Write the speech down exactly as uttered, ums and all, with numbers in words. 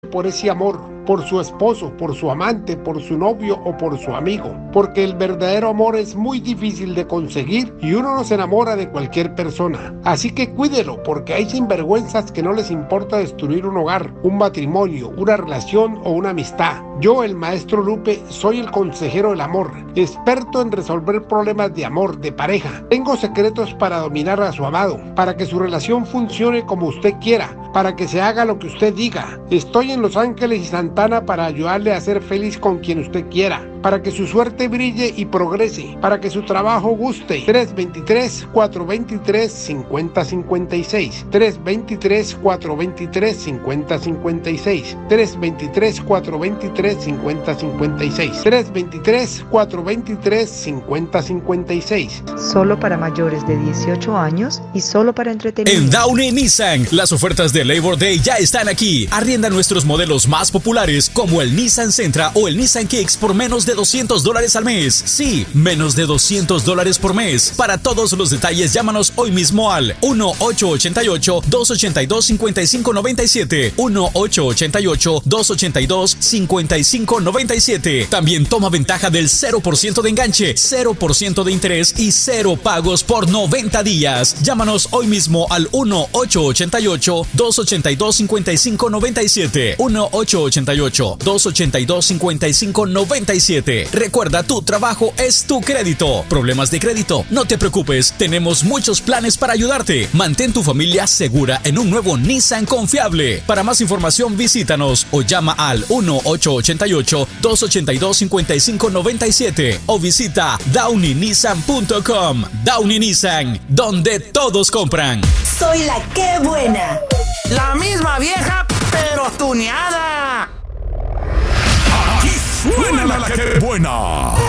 por ese amor, por su esposo, por su amante, por su novio o por su amigo, porque el verdadero amor es muy difícil de conseguir y uno no se enamora de cualquier persona. Así que cuídelo, porque hay sinvergüenzas que no les importa destruir un hogar, un matrimonio, una relación o una amistad. Yo, el maestro Lupe, soy el consejero del amor, experto en resolver problemas de amor, de pareja. Tengo secretos para dominar a su amado, para que su relación funcione como usted quiera, para que se haga lo que usted diga. Estoy en Los Ángeles y Santana para ayudarle a ser feliz con quien usted quiera, para que su suerte brille y progrese, para que su trabajo guste. tres dos tres, cuatro dos tres, cinco cero cinco seis, tres dos tres, cuatro dos tres, cinco cero cinco seis, tres dos tres, cuatro dos tres, cinco cero cinco seis, tres dos tres, cuatro dos tres, cinco cero cinco seis. Solo para mayores de dieciocho años y solo para entretenimiento. En Downy Nissan, las ofertas de Labor Day ya están aquí. Arrienda nuestros modelos más populares como el Nissan Sentra o el Nissan Kicks por menos de doscientos dólares al mes. Sí, menos de doscientos dólares por mes. Para todos los detalles, llámanos hoy mismo al uno ocho ocho ocho, dos ocho dos, cinco cinco nueve siete, uno ocho ocho ocho, dos ocho dos, cinco cinco nueve siete. También toma ventaja del cero por ciento de enganche, cero por ciento de interés y cero pagos por noventa días. Llámanos hoy mismo al uno ocho ocho ocho, dos ocho dos, cinco cinco nueve siete, uno ocho ocho ocho, dos ocho dos, cinco cinco nueve siete. Recuerda, tu trabajo es tu crédito. ¿Problemas de crédito? No te preocupes, tenemos muchos planes para ayudarte. Mantén tu familia segura en un nuevo Nissan confiable. Para más información, visítanos o llama al uno ocho ocho ocho, dos ocho dos, cinco cinco nueve siete o visita downy nissan punto com. Downy Nissan, donde todos compran. Soy la que buena. La misma vieja, pero tuneada. Aquí suena la que buena.